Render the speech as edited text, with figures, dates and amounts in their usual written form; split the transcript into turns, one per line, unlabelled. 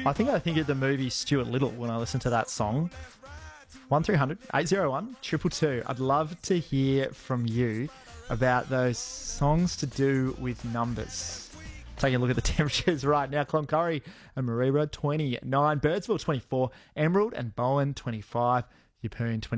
I think of the movie Stuart Little when I listen to that song. 1300 801 222. I'd love to hear from you about those songs to do with numbers. Taking a look at the temperatures right now. Cloncurry and Mareeba 29, Birdsville 24, Emerald and Bowen 25, Yeppoon 20.